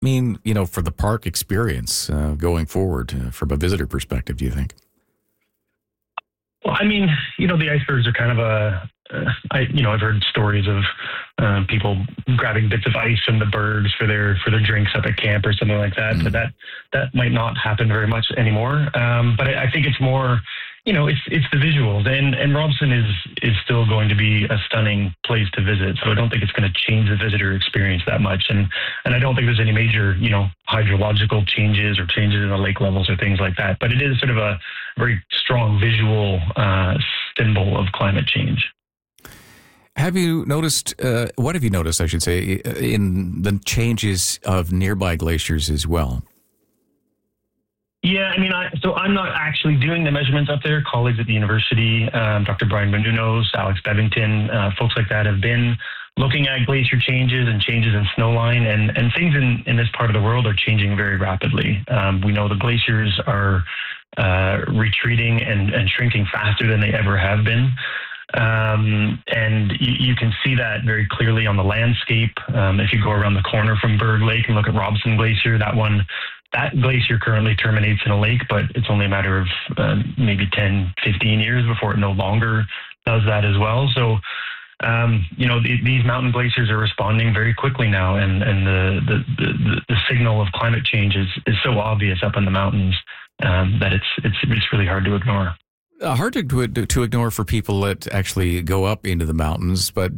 mean, for the park experience going forward from a visitor perspective, do you think? Well, I mean, the icebergs are kind of I've heard stories of people grabbing bits of ice from the bergs for their drinks up at camp or something like that. But that might not happen very much anymore. But I think it's more, it's the visuals, and Robson is still going to be a stunning place to visit. So I don't think it's going to change the visitor experience that much, and I don't think there's any major hydrological changes or changes in the lake levels or things like that. But it is sort of a very strong visual symbol of climate change. Have you noticed, what have you noticed, I should say, in the changes of nearby glaciers as well? Yeah, I mean, so I'm not actually doing the measurements up there. Colleagues at the university, Dr. Brian Menounos, Alex Bevington, folks like that have been looking at glacier changes and changes in snowline, and things in this part of the world are changing very rapidly. We know the glaciers are retreating and shrinking faster than they ever have been. And you can see that very clearly on the landscape. If you go around the corner from Berg Lake and look at Robson Glacier, that glacier currently terminates in a lake, but it's only a matter of maybe 10, 15 years before it no longer does that as well. So, these mountain glaciers are responding very quickly now, and the signal of climate change is so obvious up in the mountains that it's really hard to ignore. Hard to ignore for people that actually go up into the mountains, but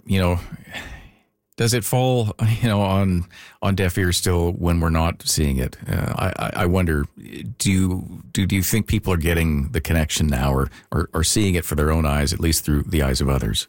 does it fall on deaf ears still when we're not seeing it? I wonder, do you think people are getting the connection now, or seeing it for their own eyes, at least through the eyes of others?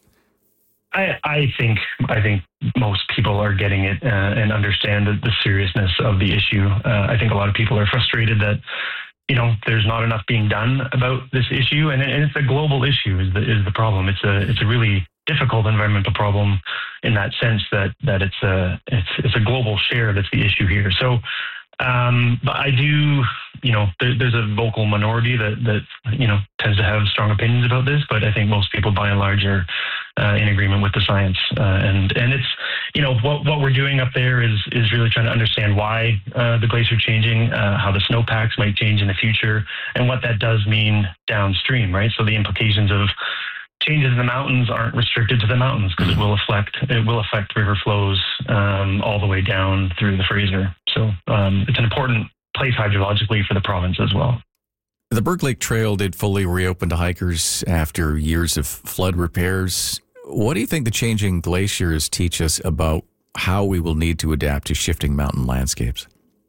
I think most people are getting it and understand the seriousness of the issue. I think a lot of people are frustrated that there's not enough being done about this issue, and it's a global issue is the problem. It's a really difficult environmental problem in that sense that it's a global share that's the issue here. So, but I do, there's a vocal minority that tends to have strong opinions about this, but I think most people by and large are in agreement with the science, and it's what we're doing up there is really trying to understand why the glacier changing, how the snowpacks might change in the future, and what that does mean downstream, right? So the implications of changes in the mountains aren't restricted to the mountains, because it will affect river flows all the way down through the Fraser. So it's an important place hydrologically for the province as well. The Berg Lake Trail did fully reopen to hikers after years of flood repairs. What do you think the changing glaciers teach us about how we will need to adapt to shifting mountain landscapes?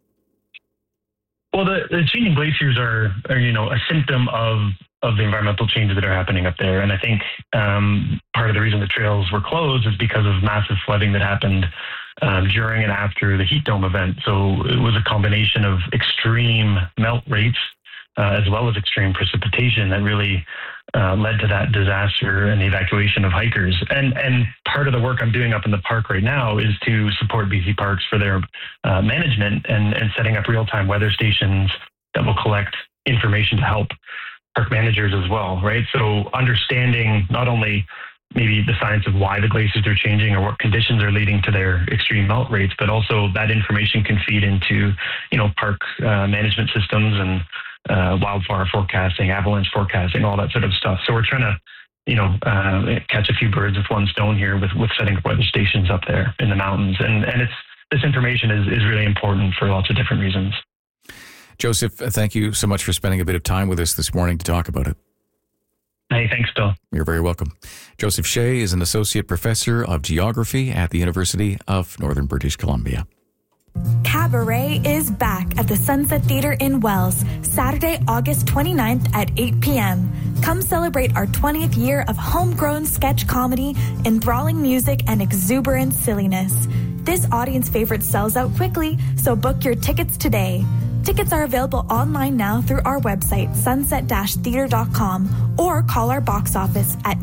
Well, the changing glaciers are a symptom of the environmental changes that are happening up there. And I think part of the reason the trails were closed is because of massive flooding that happened during and after the heat dome event. So it was a combination of extreme melt rates as well as extreme precipitation that really led to that disaster and the evacuation of hikers. And part of the work I'm doing up in the park right now is to support BC Parks for their management and setting up real-time weather stations that will collect information to help park managers as well, right? So understanding not only maybe the science of why the glaciers are changing or what conditions are leading to their extreme melt rates, but also that information can feed into, park management systems and wildfire forecasting, avalanche forecasting, all that sort of stuff. So we're trying to, catch a few birds with one stone here with setting up weather stations up there in the mountains. And this information is really important for lots of different reasons. Joseph, thank you so much for spending a bit of time with us this morning to talk about it. Hey, thanks, Bill. You're very welcome. Joseph Shea is an associate professor of geography at the University of Northern British Columbia. Cabaret is back at the Sunset Theatre in Wells, Saturday, August 29th at 8 p.m. Come celebrate our 20th year of homegrown sketch comedy, enthralling music, and exuberant silliness. This audience favorite sells out quickly, so book your tickets today. Tickets are available online now through our website, sunset-theatre.com, or call our box office at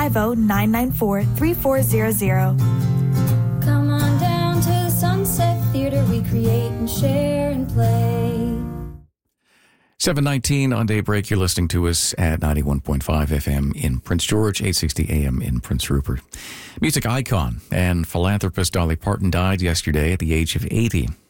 250-994-3400. Come on down to the Sunset Theatre, we create and share and play. 7:19 on Daybreak. You're listening to us at 91.5 FM in Prince George, 860 AM in Prince Rupert. Music icon and philanthropist Dolly Parton died yesterday at the age of 80.